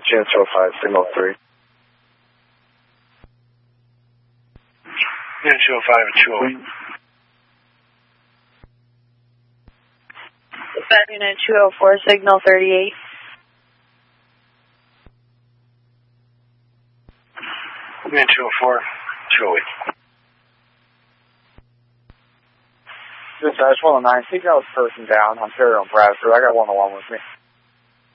Unit 205, signal 3. Unit 205 and 208. Unit 204, signal 38. Unit 204, 208. Dispatch 109, take out this person down, Ontario and Bradford. I got 101 with me.